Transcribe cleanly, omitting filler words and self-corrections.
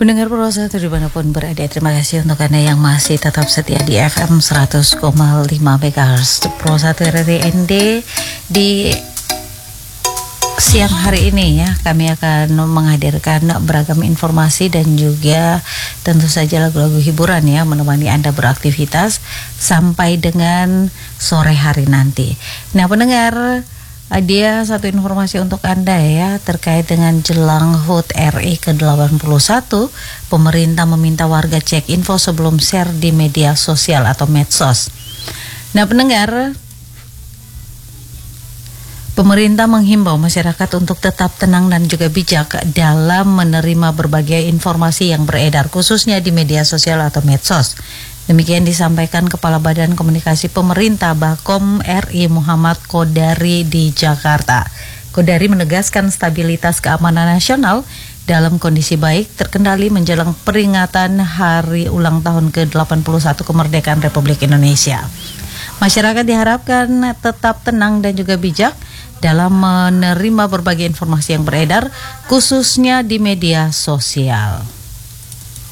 Pendengar Pro 1 dimanapun berada, terima kasih untuk Anda yang masih tetap setia di FM 100,5 MHz Pro 1 RRIND. Di siang hari ini ya, kami akan menghadirkan beragam informasi dan juga tentu saja lagu-lagu hiburan ya, menemani Anda beraktivitas sampai dengan sore hari nanti. Nah pendengar, dia satu informasi untuk Anda ya, terkait dengan jelang HUT RI ke-81. Pemerintah meminta warga cek info sebelum share di media sosial atau medsos. Nah pendengar, pemerintah menghimbau masyarakat untuk tetap tenang dan juga bijak dalam menerima berbagai informasi yang beredar, khususnya di media sosial atau medsos. Demikian disampaikan Kepala Badan Komunikasi Pemerintah Bakom RI Muhammad Kodari di Jakarta. Kodari menegaskan stabilitas keamanan nasional dalam kondisi baik terkendali menjelang peringatan hari ulang tahun ke-81 kemerdekaan Republik Indonesia. Masyarakat diharapkan tetap tenang dan juga bijak dalam menerima berbagai informasi yang beredar, khususnya di media sosial.